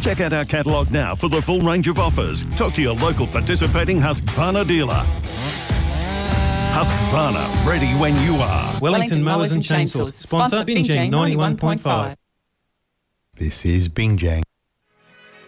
Check out our catalogue now for the full range of offers. Talk to your local participating Husqvarna dealer. Husqvarna, ready when you are. Wellington Mowers and Chainsaws. Sponsor Binjang 91.5. This is Binjang.